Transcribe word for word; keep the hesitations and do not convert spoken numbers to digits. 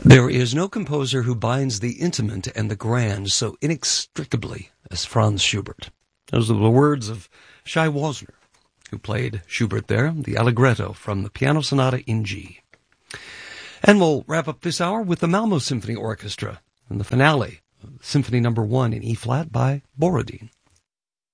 There is no composer who binds the intimate and the grand so inextricably as Franz Schubert. Those are the words of Shai Wozner, who played Schubert there, the Allegretto from the Piano Sonata in G. And we'll wrap up this hour with the Malmo Symphony Orchestra and the finale, Symphony Number One in E-flat by Borodin.